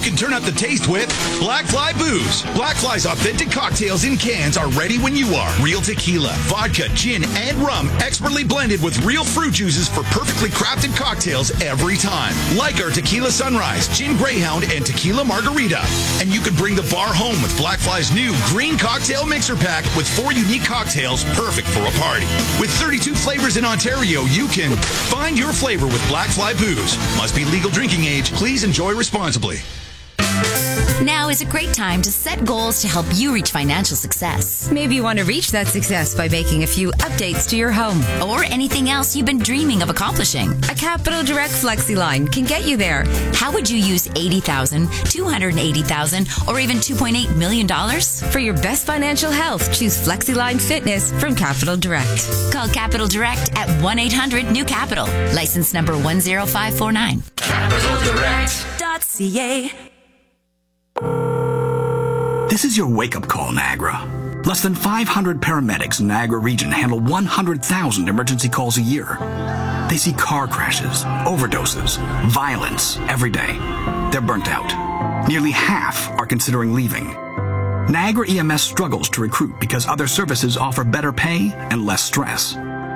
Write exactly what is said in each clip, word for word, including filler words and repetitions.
can turn up the taste with Black Fly Booze. Black Fly's authentic cocktails in cans are ready when you are. Real tequila, vodka, gin, and rum, expertly blended with real fruit juices for perfectly crafted cocktails every time. Like our Tequila Sunrise, Gin Greyhound, and Tequila Margarita. And you can bring the bar home with Black Fly's new Green Cocktail Mixer Pack with four unique cocktails perfect for a party. With thirty-two flavors in Ontario, you can find your flavor with Black Fly Booze. Must be legal drinking age. Please enjoy responsibly. Now is a great time to set goals to help you reach financial success. Maybe you want to reach that success by making a few updates to your home. Or anything else you've been dreaming of accomplishing. A Capital Direct FlexiLine can get you there. How would you use eighty thousand dollars, two hundred eighty thousand dollars, or even two point eight million dollars? For your best financial health, choose FlexiLine Fitness from Capital Direct. Call Capital Direct at one eight hundred new capital. License number one zero five four nine. capital direct dot c a. This is your wake-up call, Niagara. Less than five hundred paramedics in the Niagara region handle one hundred thousand emergency calls a year. They see car crashes, overdoses, violence every day. They're burnt out. Nearly half are considering leaving. Niagara E M S struggles to recruit because other services offer better pay and less stress.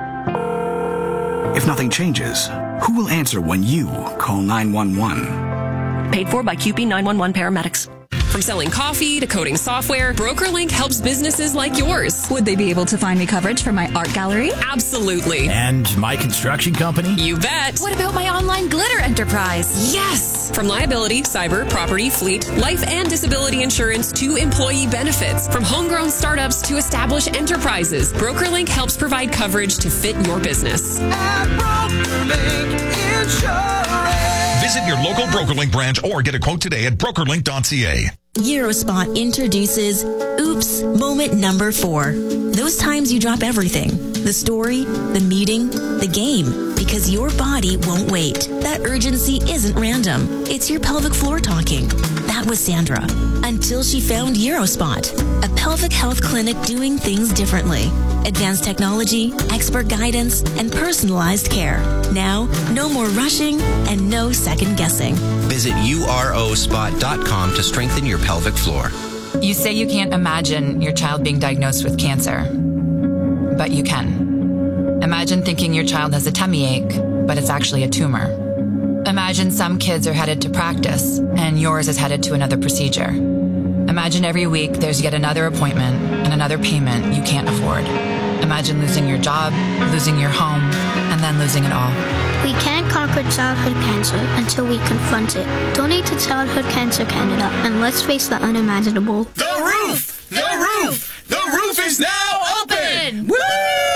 If nothing changes, who will answer when you call nine one one? Paid for by Q P nine one one paramedics. From selling coffee to coding software, BrokerLink helps businesses like yours. Would they be able to find me coverage for my art gallery? Absolutely. And my construction company? You bet. What about my online glitter enterprise? Yes. From liability, cyber, property, fleet, life and disability insurance to employee benefits. From homegrown startups to established enterprises, BrokerLink helps provide coverage to fit your business. at BrokerLink Insurance. Visit your local BrokerLink branch or get a quote today at broker link dot c a. Eurospot introduces Oops Moment Number Four. Those times you drop everything. The story, the meeting, the game. Because your body won't wait. That urgency isn't random. It's your pelvic floor talking. That was Sandra. Until she found Eurospot, a pelvic health clinic doing things differently. Advanced technology, expert guidance, and personalized care. Now, no more rushing and no second guessing. Visit U R O spot dot com to strengthen your pelvic floor. You say you can't imagine your child being diagnosed with cancer, but you can. Imagine thinking your child has a tummy ache, but it's actually a tumor. Imagine some kids are headed to practice, and yours is headed to another procedure. Imagine every week there's yet another appointment and another payment you can't afford. Imagine losing your job, losing your home, and then losing it all. We can't conquer childhood cancer until we confront it. Donate to Childhood Cancer Canada, and let's face the unimaginable. The roof! The roof! The roof is now open! Woo!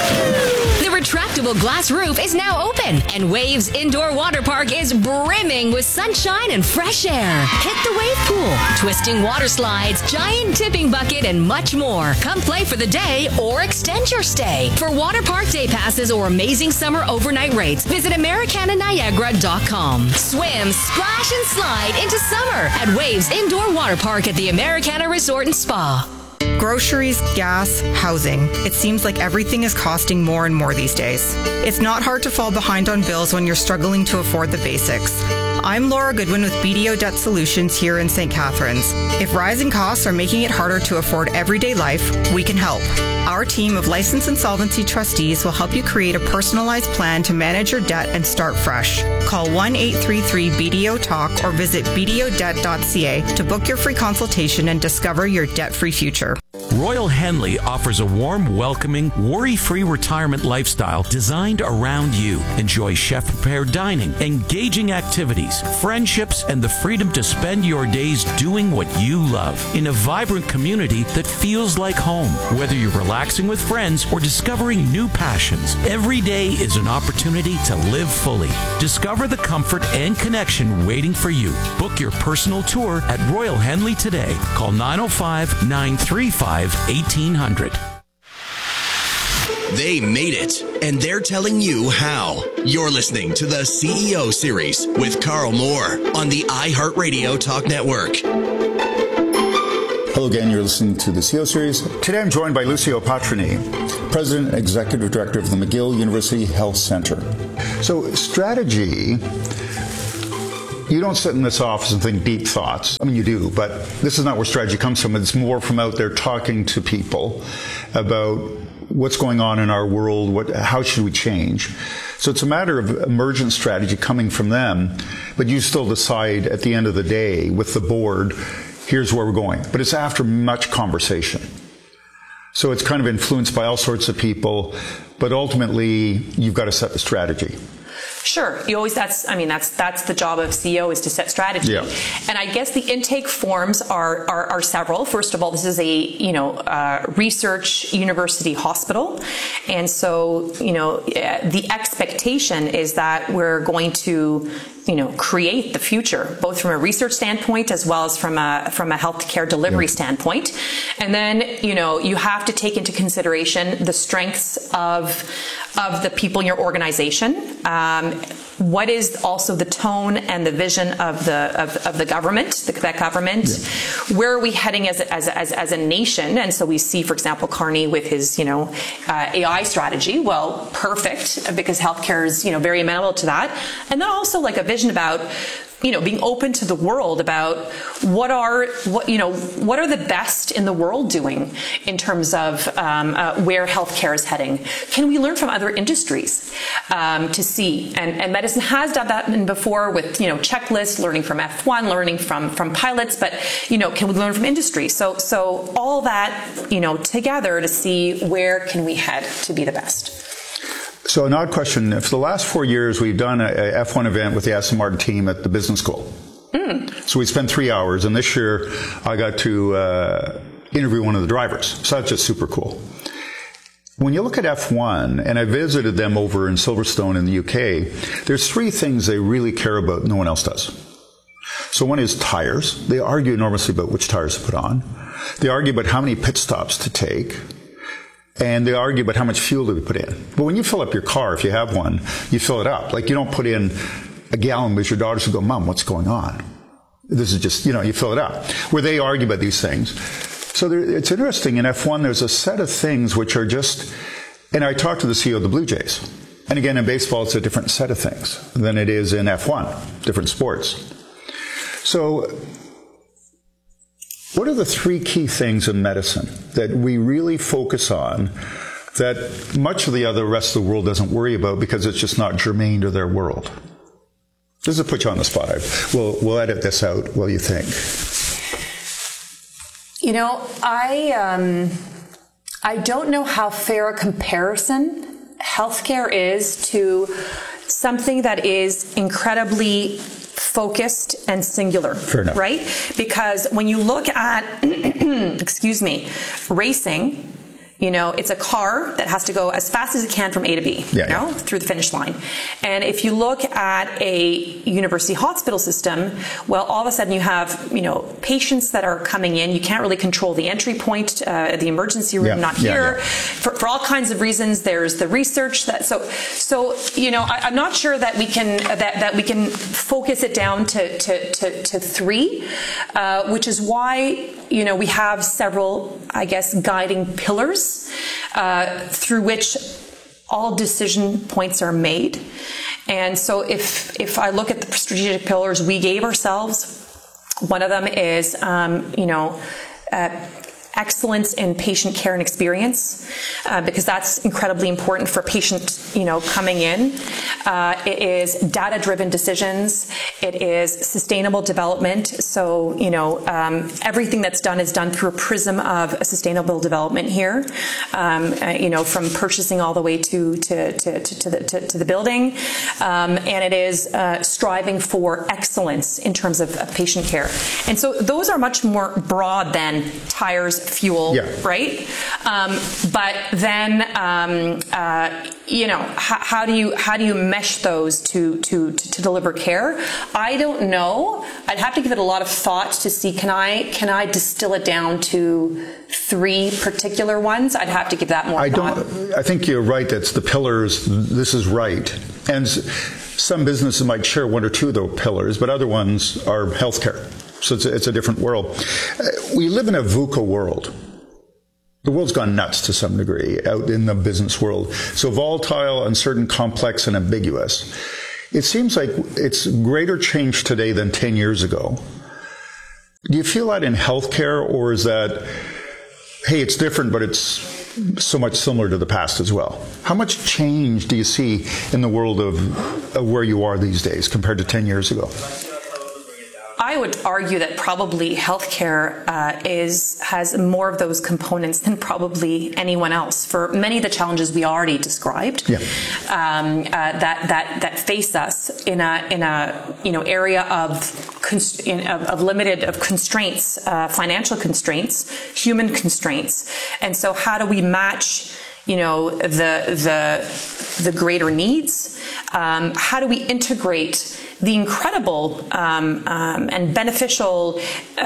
The retractable glass roof is now open, and Waves Indoor Water Park is brimming with sunshine and fresh air. Hit the wave pool, twisting water slides, giant tipping bucket, and much more. Come play for the day or extend your stay. For water park day passes or amazing summer overnight rates, visit Americana Niagara dot com. Swim, splash, and slide into summer at Waves Indoor Water Park at the Americana Resort and Spa. Groceries, gas, housing. It seems like everything is costing more and more these days. It's not hard to fall behind on bills when you're struggling to afford the basics. I'm Laura Goodwin with B D O Debt Solutions here in Saint Catharines. If rising costs are making it harder to afford everyday life, we can help. Our team of licensed insolvency trustees will help you create a personalized plan to manage your debt and start fresh. Call one eight three three B D O talk or visit b d o debt dot c a to book your free consultation and discover your debt-free future. Royal Henley offers a warm, welcoming, worry-free retirement lifestyle designed around you. Enjoy chef-prepared dining, engaging activities, friendships, and the freedom to spend your days doing what you love in a vibrant community that feels like home. Whether you're relaxing with friends or discovering new passions, every day is an opportunity to live fully. Discover the comfort and connection waiting for you. Book your personal tour at Royal Henley today. Call nine oh five, nine three five, eighteen hundred. They made it, and they're telling you how. You're listening to the C E O Series with Carl Moore on the iHeartRadio Talk Network. Hello again, you're listening to the C E O Series. Today I'm joined by Lucio Patrini, President and Executive Director of the McGill University Health Center. So strategy you don't sit in this office and think deep thoughts. I mean, you do, but this is not where strategy comes from. It's more from out there talking to people about what's going on in our world, what, how should we change. So it's a matter of emergent strategy coming from them, but you still decide at the end of the day with the board, here's where we're going. But it's after much conversation. So it's kind of influenced by all sorts of people, but ultimately you've got to set the strategy. Sure. You always, that's, I mean, that's, that's the job of C E O, is to set strategy. Yeah. And I guess the intake forms are, are, are several. First of all, this is a, you know, uh, research university hospital. And so, you know, the expectation is that we're going to, you know, create the future, both from a research standpoint as well as from a from a healthcare delivery yeah. standpoint. And then, you know, you have to take into consideration the strengths of of the people in your organization. Um, what is also the tone and the vision of the of, of the government, the Quebec government? Yeah. Where are we heading as a, as, a, as as a nation? And so we see, for example, Carney with his, you know, uh, A I strategy. Well, perfect, because healthcare is, you know, very amenable to that. And then also like a vision about, you know, being open to the world about what are, what, you know, what are the best in the world doing in terms of um, uh, where healthcare is heading? Can we learn from other industries um, to see? And, and medicine has done that before with, you know, checklists, learning from F one, learning from, from pilots, but, you know, can we learn from industry? So, so all that, you know, together to see where can we head to be the best. So an odd question. For the last four years, we've done a F one event with the Aston Martin team at the business school. Mm. So we spent three hours, and this year I got to uh, interview one of the drivers. So that's just super cool. When you look at F one, and I visited them over in Silverstone in the U K, there's three things they really care about no one else does. So one is tires. They argue enormously about which tires to put on. They argue about how many pit stops to take. And they argue about how much fuel do we put in. But when you fill up your car, if you have one, you fill it up. Like, you don't put in a gallon because your daughters will go, Mom, what's going on? This is just, you know, you fill it up. Where they argue about these things. So there, it's interesting. In F one, there's a set of things which are just, and I talked to the C E O of the Blue Jays. And again, in baseball, it's a different set of things than it is in F one, different sports. So what are the three key things in medicine that we really focus on that much of the other rest of the world doesn't worry about because it's just not germane to their world? This will put you on the spot. We'll, we'll edit this out. What do you think? You know, I, um, I don't know how fair a comparison healthcare is to something that is incredibly focused and singular. Fair enough. Right? Because when you look at, excuse me, racing, you know, it's a car that has to go as fast as it can from A to B, yeah, you know, yeah. through the finish line. And if you look at a university hospital system, well, all of a sudden you have, you know, patients that are coming in. You can't really control the entry point, uh, the emergency room, yeah, not yeah, here. Yeah. For, for all kinds of reasons, there's the research that, so, so, you know, I, I'm not sure that we can, that, that we can focus it down to, to, to, to three, uh, which is why, you know, we have several, I guess, guiding pillars uh, through which all decision points are made. And so if if I look at the strategic pillars we gave ourselves, one of them is, um, you know, uh, excellence in patient care and experience, uh, because that's incredibly important for patient, you know, coming in. Uh, it is data-driven decisions. It is sustainable development. So, you know, um, everything that's done is done through a prism of sustainable development here. Um, uh, you know, from purchasing all the way to to to to, to the to, to the building, um, and it is uh, striving for excellence in terms of, of patient care. And so those are much more broad than tires, fuel, yeah. right? Um, but then, um, uh, you know, how, how do you how do you mesh those to, to to to deliver care? I don't know. I'd have to give it a lot of thought to see can I can I distill it down to three particular ones? I'd have to give that more I thought. don't. I think you're right. That's the pillars. This is right, and some businesses might share one or two of those pillars, but other ones are healthcare. So it's a, it's a different world. Uh, we live in a VUCA world. The world's gone nuts to some degree out in the business world. So volatile, uncertain, complex, and ambiguous. it seems like it's greater change today than ten years ago. Do you feel that in healthcare, or is that, hey, it's different, but it's so much similar to the past as well? How much change do you see in the world of, of where you are these days compared to ten years ago? I would argue that probably healthcare uh, is has more of those components than probably anyone else for many of the challenges we already described. Yeah. Um, uh, that that that face us in a in a you know area of const- in, of, of limited of constraints, uh, financial constraints, human constraints, and so how do we match you know the the the greater needs? Um, how do we integrate the incredible um, um, and beneficial,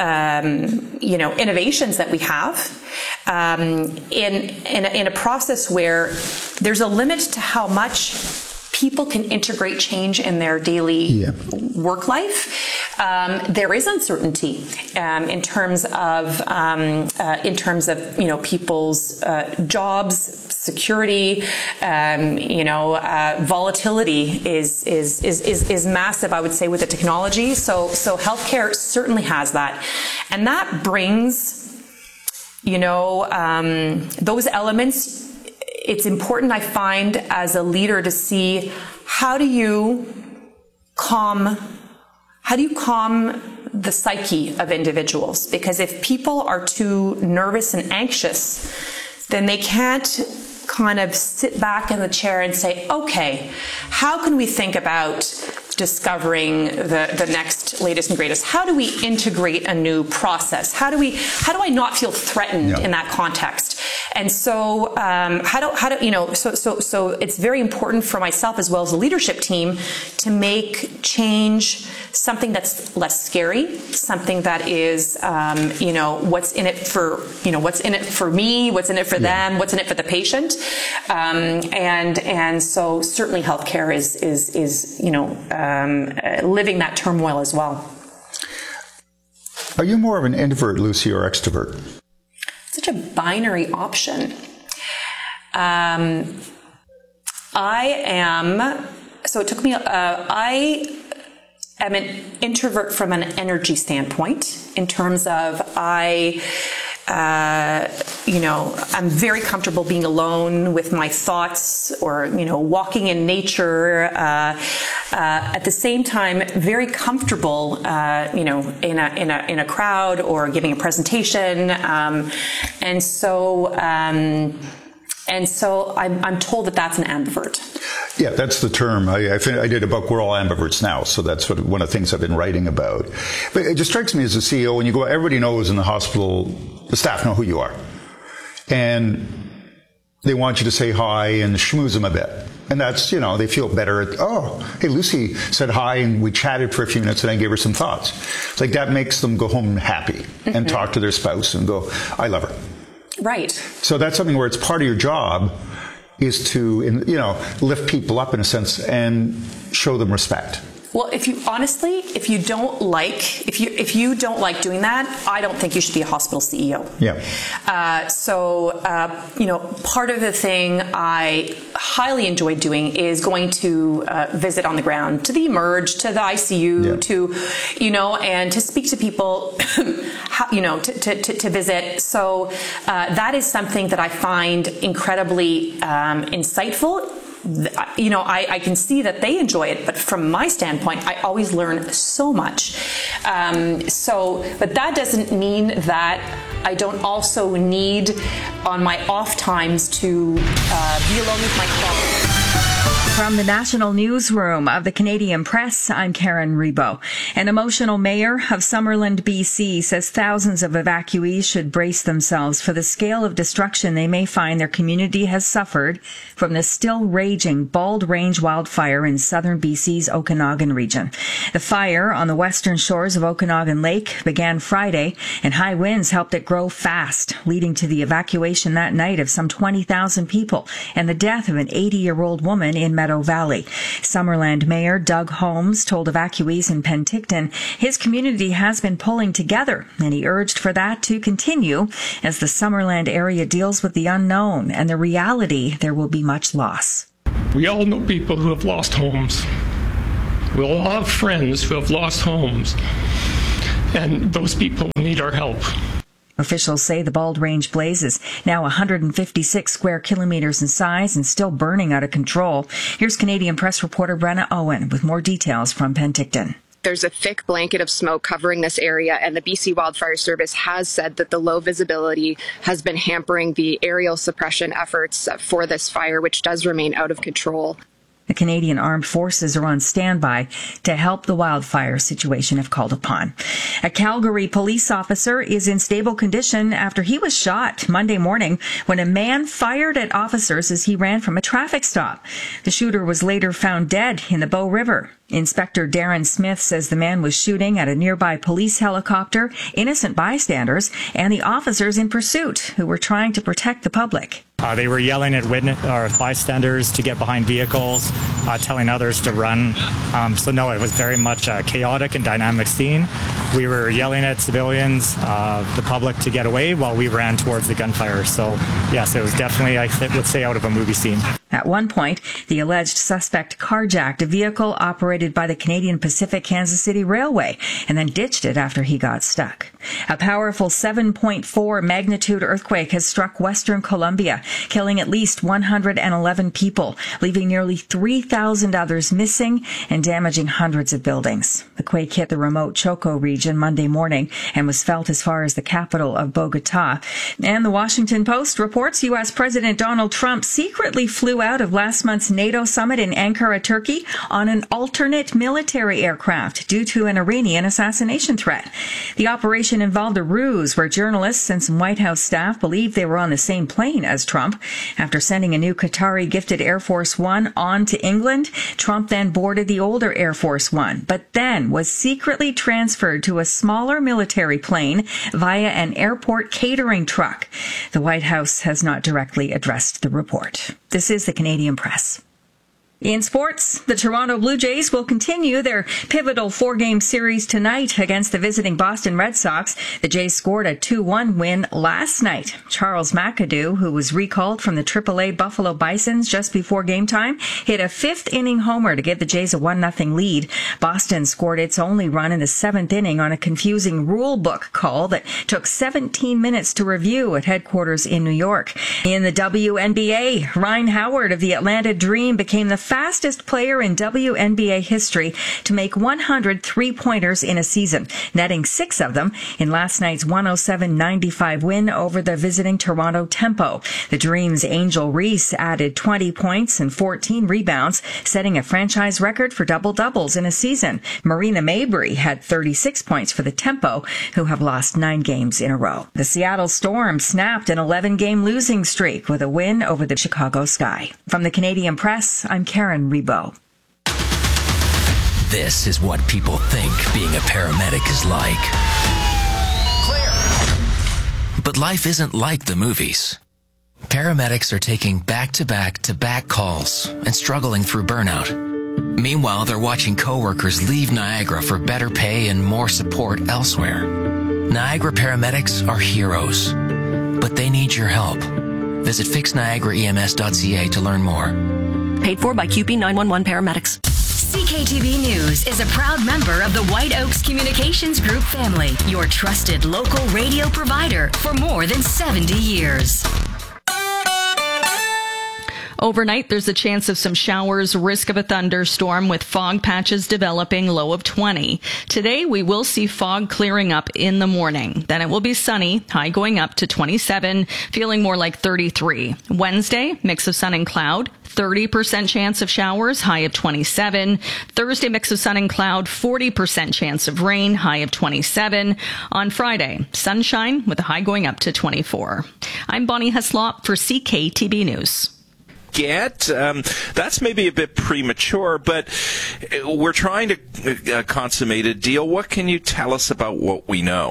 um, you know, innovations that we have um, in in a, in a process where there's a limit to how much people can integrate change in their daily yeah. work life. Um, there is uncertainty um, in terms of um, uh, in terms of you know people's uh, jobs. Security, um, you know, uh, volatility is, is is is is massive. I would say with the technology. So so healthcare certainly has that, and that brings, you know, um, those elements. It's important, I find, as a leader to see how do you calm, how do you calm the psyche of individuals? Because if people are too nervous and anxious, then they can't kind of sit back in the chair and say, okay, how can we think about discovering the, the next latest and greatest? How do we integrate a new process? How do we, how do I not feel threatened yeah. in that context? And so, um, how do, how do, you know, so, so, so it's very important for myself as well as the leadership team to make change something that's less scary, something that is, um, you know, what's in it for, you know, what's in it for me, what's in it for yeah. them, what's in it for the patient. Um, and, and so certainly healthcare is, is, is, you know, um, uh, living that turmoil as well. Are you more of an introvert, Lucy, or extrovert? Such a binary option. Um, I am, so it took me, uh, I am an introvert from an energy standpoint in terms of I, uh, you know, I'm very comfortable being alone with my thoughts or, you know, walking in nature. Uh, uh, at the same time, very comfortable, uh, you know, in a, in a, in a crowd or giving a presentation. Um, and so, um, and so I'm, I'm told that that's an ambivert. Yeah, that's the term. I, I, fin- I did a book, We're All Ambiverts Now, so that's what, one of the things I've been writing about. But it just strikes me as a C E O, when you go, everybody knows in the hospital, the staff know who you are. And they want you to say hi and schmooze them a bit. And that's, you know, they feel better at, oh, hey, Lucy said hi and we chatted for a few minutes and I gave her some thoughts. It's like that makes them go home happy mm-hmm. and talk to their spouse and go, I love her. Right. So that's something where it's part of your job is to, you know, lift people up in a sense and show them respect. Well, if you honestly, if you don't like, if you if you don't like doing that, I don't think you should be a hospital C E O. Yeah. Uh, so, uh, you know, part of the thing I highly enjoy doing is going to uh, visit on the ground, to the emerge, to the I C U, yeah. to, you know, and to speak to people, how, you know, to, to, to, to visit. So uh, that is something that I find incredibly um, insightful. You know, I, I can see that they enjoy it, but from my standpoint, I always learn so much. Um, so, but that doesn't mean that I don't also need on my off times to uh, be alone with my thoughts. From the National Newsroom of the Canadian Press, I'm Karen Rebo. An emotional mayor of Summerland, B C, says thousands of evacuees should brace themselves for the scale of destruction they may find their community has suffered from the still raging Bald Range wildfire in southern B C's Okanagan region. The fire on the western shores of Okanagan Lake began Friday, and high winds helped it grow fast, leading to the evacuation that night of some twenty thousand people and the death of an eighty-year-old woman in Meadow Valley. Summerland Mayor Doug Holmes told evacuees in Penticton his community has been pulling together, and he urged for that to continue as the Summerland area deals with the unknown and the reality there will be much loss. We all know people who have lost homes. We'll all have friends who have lost homes, and those people need our help. Officials say the Bald Range blaze is now one hundred fifty-six square kilometers in size and still burning out of control. Here's Canadian Press reporter Brenna Owen with more details from Penticton. There's a thick blanket of smoke covering this area, and the B C Wildfire Service has said that the low visibility has been hampering the aerial suppression efforts for this fire, which does remain out of control. The Canadian Armed Forces are on standby to help the wildfire situation if called upon. A Calgary police officer is in stable condition after he was shot Monday morning when a man fired at officers as he ran from a traffic stop. The shooter was later found dead in the Bow River. Inspector Darren Smith says the man was shooting at a nearby police helicopter, innocent bystanders, and the officers in pursuit who were trying to protect the public. Uh, they were yelling at witness, or bystanders to get behind vehicles, uh, telling others to run. Um, so no, it was very much a chaotic and dynamic scene. We were yelling at civilians, uh, the public to get away while we ran towards the gunfire. So yes, it was definitely, I would say, out of a movie scene. At one point, the alleged suspect carjacked a vehicle operated by the Canadian Pacific Kansas City Railway and then ditched it after he got stuck. A powerful seven point four magnitude earthquake has struck Western Colombia, killing at least one hundred eleven people, leaving nearly three thousand others missing and damaging hundreds of buildings. The quake hit the remote Choco region Monday morning and was felt as far as the capital of Bogota. And the Washington Post reports U S President Donald Trump secretly flew out of last month's NATO summit in Ankara, Turkey, on an alternate military aircraft due to an Iranian assassination threat. The operation involved a ruse where journalists and some White House staff believed they were on the same plane as Trump. After sending a new Qatari-gifted Air Force One on to England, Trump then boarded the older Air Force One, but then was secretly transferred to a smaller military plane via an airport catering truck. The White House has not directly addressed the report. This is the Canadian Press. In sports, the Toronto Blue Jays will continue their pivotal four-game series tonight against the visiting Boston Red Sox. The Jays scored a two one win last night. Charles McAdoo, who was recalled from the triple A Buffalo Bisons just before game time, hit a fifth-inning homer to give the Jays a one nothing lead. Boston scored its only run in the seventh inning on a confusing rule book call that took seventeen minutes to review at headquarters in New York. In the W N B A, Ryan Howard of the Atlanta Dream became the fastest player in W N B A history to make one hundred three-pointers in a season, netting six of them in last night's one oh seven ninety-five win over the visiting Toronto Tempo. The Dream's Angel Reese added twenty points and fourteen rebounds, setting a franchise record for double-doubles in a season. Marina Mabrey had thirty-six points for the Tempo, who have lost nine games in a row. The Seattle Storm snapped an eleven-game losing streak with a win over the Chicago Sky. From the Canadian Press, I'm Karen Rebo. This is what people think being a paramedic is like. Clear. But life isn't like the movies. Paramedics are taking back-to-back-to-back calls and struggling through burnout. Meanwhile, they're watching coworkers leave Niagara for better pay and more support elsewhere. Niagara paramedics are heroes, but they need your help. Visit fix niagara E M S dot C A to learn more. Paid for by Q P nine one one Paramedics. C K T V News is a proud member of the White Oaks Communications Group family, your trusted local radio provider for more than seventy years. Overnight, there's a chance of some showers, risk of a thunderstorm with fog patches developing, low of twenty. Today, we will see fog clearing up in the morning. Then it will be sunny, high going up to twenty-seven, feeling more like thirty-three. Wednesday, mix of sun and cloud, thirty percent chance of showers, high of twenty-seven. Thursday, mix of sun and cloud, forty percent chance of rain, high of twenty-seven. On Friday, sunshine with a high going up to twenty-four. I'm Bonnie Heslop for C K T B News. Get um, that's maybe a bit premature, but we're trying to uh, consummate a deal. What can you tell us about what we know?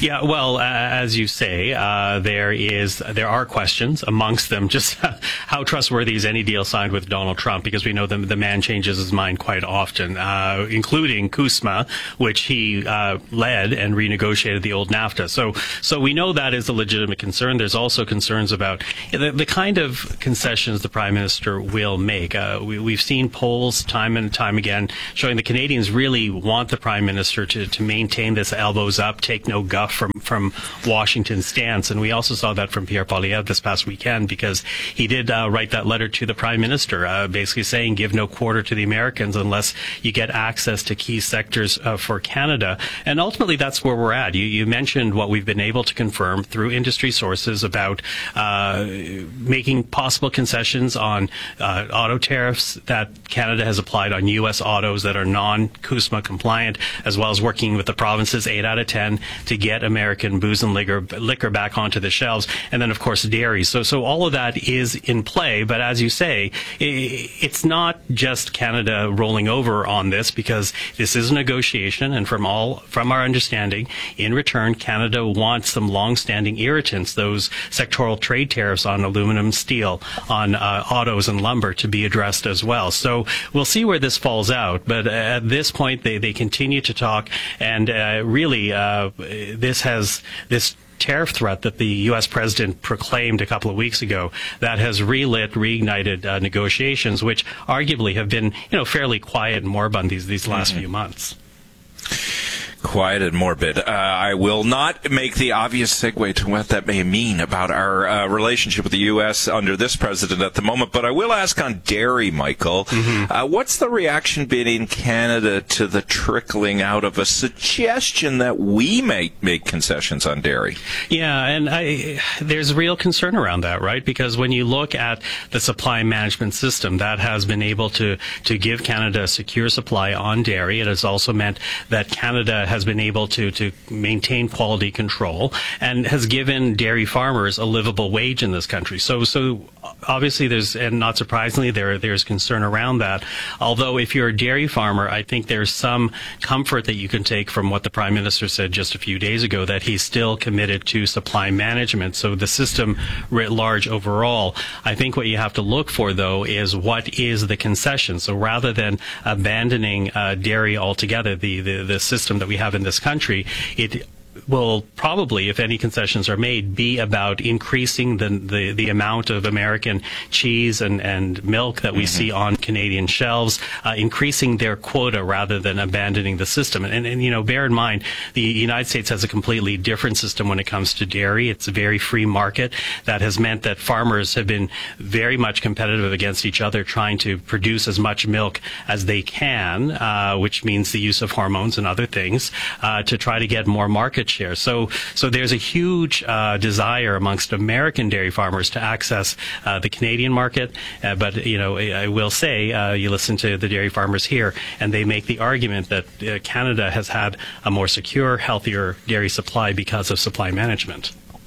Yeah, well, uh, as you say, uh, there is there are questions amongst them just how trustworthy is any deal signed with Donald Trump, because we know the, the man changes his mind quite often, uh, including CUSMA, which he uh, led and renegotiated the old NAFTA. So, so we know that is a legitimate concern. There's also concerns about the, the kind of concessions the Prime Minister will make. Uh, we, we've seen polls time and time again showing the Canadians really want the Prime Minister to, to maintain this elbows up, take no guff from, from Washington stance. And we also saw that from Pierre Poilievre this past weekend, because he did uh, write that letter to the Prime Minister, uh, basically saying give no quarter to the Americans unless you get access to key sectors uh, for Canada. And ultimately, that's where we're at. You, you mentioned what we've been able to confirm through industry sources about uh, making possible concessions on uh, auto tariffs that Canada has applied on U S autos that are non-CUSMA compliant, as well as working with the provinces, eight out of ten, to get American booze and liquor, liquor back onto the shelves. And then, of course, dairy. So, so all of that is in play. But as you say, it's not just Canada rolling over on this, because this is a negotiation. And from all, from our understanding, in return, Canada wants some long-standing irritants, those sectoral trade tariffs on aluminum, steel, on uh, autos and lumber, to be addressed as well. So we'll see where this falls out. But at this point, they, they continue to talk. And uh, really, uh, this has this tariff threat that the U S president proclaimed a couple of weeks ago, that has relit, reignited uh, negotiations, which arguably have been, you know, fairly quiet and moribund these these last mm-hmm. few months. Quiet and morbid. Uh, I will not make the obvious segue to what that may mean about our uh, relationship with the U S under this president at the moment, but I will ask on dairy, Michael. Mm-hmm. Uh, what's the reaction been in Canada to the trickling out of a suggestion that we may make concessions on dairy? Yeah, and I, there's real concern around that, right? Because when you look at the supply management system, that has been able to, to give Canada a secure supply on dairy. It has also meant that Canada has been able to, to maintain quality control and has given dairy farmers a livable wage in this country. So, so obviously there's, and not surprisingly, there, there's concern around that. Although if you're a dairy farmer, I think there's some comfort that you can take from what the Prime Minister said just a few days ago, that he's still committed to supply management. So the system writ large overall, I think what you have to look for, though, is what is the concession. So rather than abandoning uh, dairy altogether, the, the, the system that we have in this country, it will probably, if any concessions are made, be about increasing the the, the amount of American cheese and, and milk that we mm-hmm. see on Canadian shelves, uh, increasing their quota rather than abandoning the system. And, and, you know, bear in mind, the United States has a completely different system when it comes to dairy. It's a very free market that has meant that farmers have been very much competitive against each other, trying to produce as much milk as they can, uh, which means the use of hormones and other things, uh, to try to get more market share. So, so there's a huge uh, desire amongst American dairy farmers to access uh, the Canadian market. Uh, but, you know, I, I will say, uh, you listen to the dairy farmers here, and they make the argument that uh, Canada has had a more secure, healthier dairy supply because of supply management.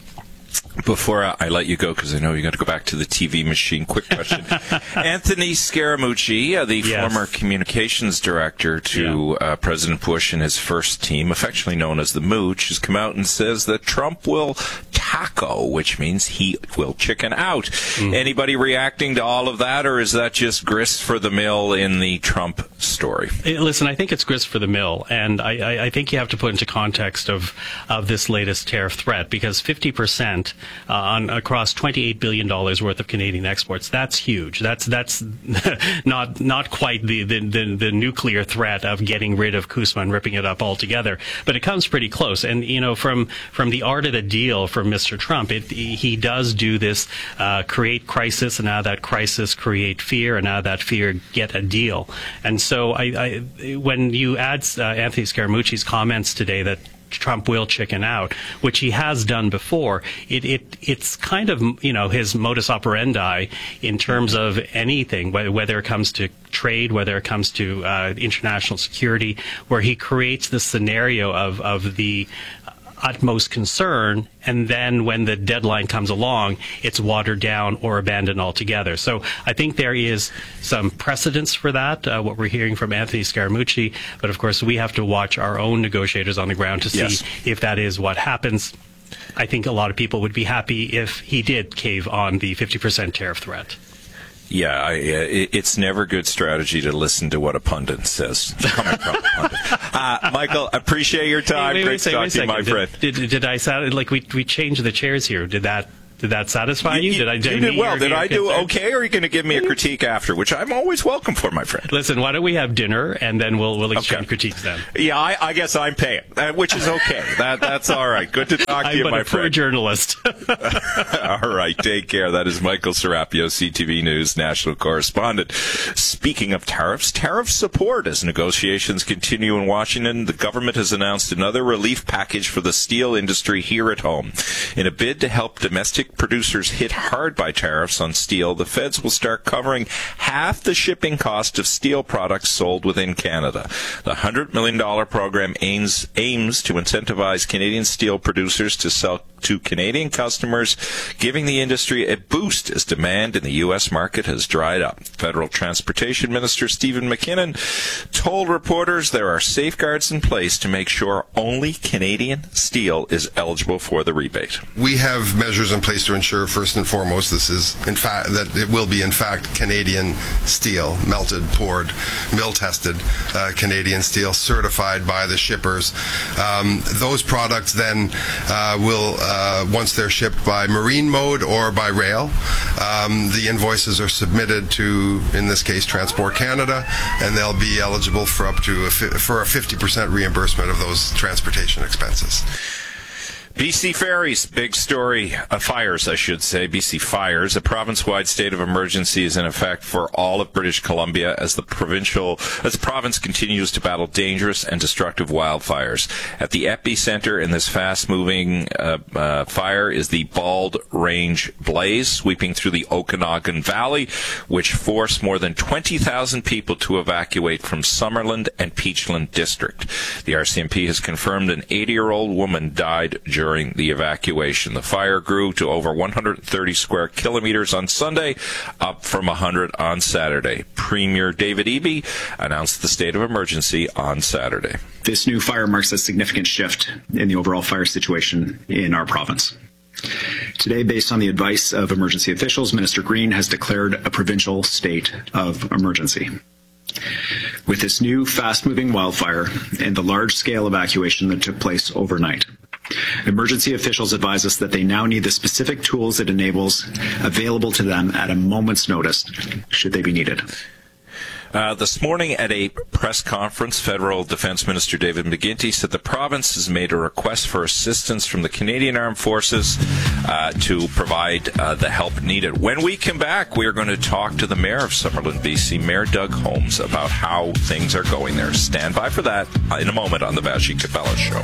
Before I let you go, because I know you got to go back to the T V machine, quick question. Anthony Scaramucci, uh, the yes. former communications director to yeah. uh, President Bush and his first team, affectionately known as the Mooch, has come out and says that Trump will taco, which means he will chicken out. Mm. Anybody reacting to all of that, or is that just grist for the mill in the Trump story? Hey, listen, I think it's grist for the mill, and I, I, I think you have to put into context of, of this latest tariff threat, because fifty percent Uh, on across twenty-eight billion dollars worth of Canadian exports. That's huge. That's that's not not quite the, the, the, the nuclear threat of getting rid of CUSMA and ripping it up altogether, but it comes pretty close. And, you know, from from the art of the deal from Mister Trump, it, he does do this, uh, create crisis, and now that crisis create fear, and now that fear get a deal. And so I, I when you add uh, Anthony Scaramucci's comments today that Trump will chicken out, which he has done before, it, it it's kind of, you know, his modus operandi in terms of anything, whether it comes to trade, whether it comes to uh, international security, where he creates this scenario of, of the utmost concern, and then when the deadline comes along, it's watered down or abandoned altogether. So I think there is some precedence for that, uh, what we're hearing from Anthony Scaramucci, but of course we have to watch our own negotiators on the ground to see yes. if that is what happens. I think a lot of people would be happy if he did cave on the fifty percent tariff threat. Yeah, I, uh, it's never good strategy to listen to what a pundit says. Coming from a pundit. Uh, Michael, appreciate your time. Wait, wait, Great wait, to talk wait to you, my did, friend. Did, did, did I sound like we we changed the chairs here? Did that did that satisfy you? you Did I? Did you I did well. Your, did your I do concern? okay, or are you going to give me a critique after, which I'm always welcome for, my friend? Listen, why don't we have dinner and then we'll we'll exchange okay. critiques then? Yeah, I, I guess I'm paying, uh, which is okay. That that's all right. Good to talk to I'm you, but my a poor friend. journalist. All right, take care. That is Michael Serapio, C T V News national correspondent. Speaking of tariffs, tariff support as negotiations continue in Washington. The government has announced another relief package for the steel industry here at home. In a bid to help domestic producers hit hard by tariffs on steel, the feds will start covering half the shipping cost of steel products sold within Canada. The one hundred million dollars program aims, aims to incentivize Canadian steel producers to sell to Canadian customers, giving the industry a boost as demand in the U S market has dried up. Federal Transportation Minister Stephen McKinnon told reporters there are safeguards in place to make sure only Canadian steel is eligible for the rebate. We have measures in place to ensure, first and foremost, this is in fact that it will be in fact Canadian steel, melted, poured, mill tested uh, Canadian steel, certified by the shippers. Um, those products then uh, will, uh, once they're shipped by marine mode or by rail, um, the invoices are submitted to, in this case, Transport Canada, and they'll be eligible for up to a fi- for a fifty percent reimbursement of those transportation expenses. B C Ferries, big story. Uh, fires, I should say. B C Fires. A province-wide state of emergency is in effect for all of British Columbia as the provincial, as the province continues to battle dangerous and destructive wildfires. At the epicenter in this fast-moving uh, uh, fire is the Bald Range Blaze, sweeping through the Okanagan Valley, which forced more than twenty thousand people to evacuate from Summerland and Peachland District. The R C M P has confirmed an eighty-year-old woman died during During the evacuation. The fire grew to over one hundred thirty square kilometers on Sunday, up from one hundred on Saturday. Premier David Eby announced the state of emergency on Saturday. This new fire marks a significant shift in the overall fire situation in our province. Today, based on the advice of emergency officials, Minister Green has declared a provincial state of emergency. With this new fast-moving wildfire and the large-scale evacuation that took place overnight, emergency officials advise us that they now need the specific tools it enables available to them at a moment's notice, should they be needed. Uh, this morning at a press conference, Federal Defense Minister David McGuinty said the province has made a request for assistance from the Canadian Armed Forces uh, to provide uh, the help needed. When we come back, we are going to talk to the Mayor of Summerland, B C, Mayor Doug Holmes, about how things are going there. Stand by for that in a moment on the Vassy Capella Show.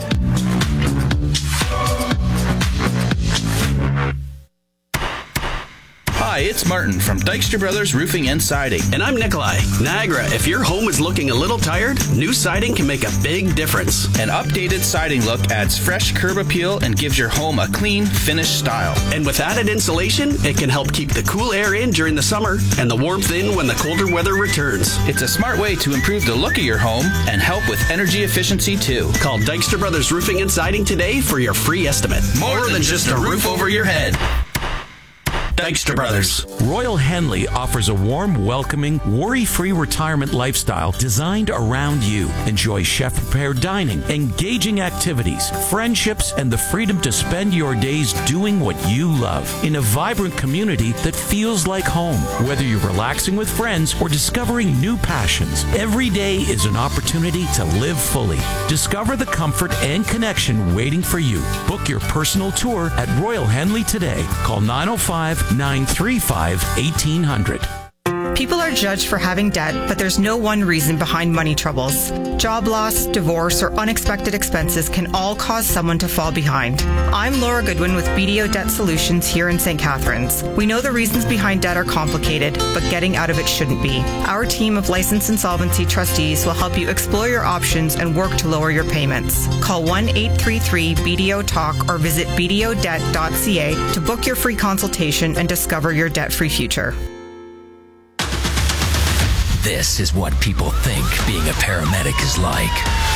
Hi, it's Martin from Dykstra Brothers Roofing and Siding. And I'm Nikolai. Niagara, if your home is looking a little tired, new siding can make a big difference. An updated siding look adds fresh curb appeal and gives your home a clean, finished style. And with added insulation, it can help keep the cool air in during the summer and the warmth in when the colder weather returns. It's a smart way to improve the look of your home and help with energy efficiency too. Call Dykstra Brothers Roofing and Siding today for your free estimate. More, More than, than just a roof over your head. Dykstra Brothers. Royal Henley offers a warm, welcoming, worry-free retirement lifestyle designed around you. Enjoy chef-prepared dining, engaging activities, friendships, and the freedom to spend your days doing what you love in a vibrant community that feels like home. Whether you're relaxing with friends or discovering new passions, every day is an opportunity to live fully. Discover the comfort and connection waiting for you. Book your personal tour at Royal Henley today. Call nine oh five, nine three five, one eight hundred. People are judged for having debt, but there's no one reason behind money troubles. Job loss, divorce, or unexpected expenses can all cause someone to fall behind. I'm Laura Goodwin with B D O Debt Solutions here in Saint Catharines. We know the reasons behind debt are complicated, but getting out of it shouldn't be. Our team of licensed insolvency trustees will help you explore your options and work to lower your payments. Call one eight three three B D O talk or visit b d o debt dot c a to book your free consultation and discover your debt-free future. This is what people think being a paramedic is like.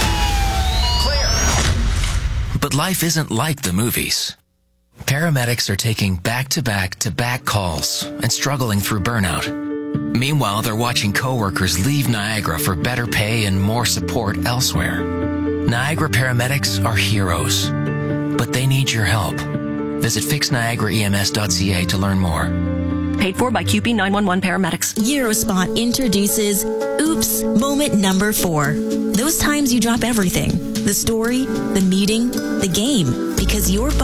Clear. But life isn't like the movies. Paramedics are taking back-to-back-to-back calls and struggling through burnout. Meanwhile, they're watching coworkers leave Niagara for better pay and more support elsewhere. Niagara paramedics are heroes, but they need your help. Visit fix niagara e m s dot c a to learn more. Paid for by Q P nine one one Paramedics. Eurospot introduces Oops Moment Number Four. Those times you drop everything. The story, the meeting, the game. Because your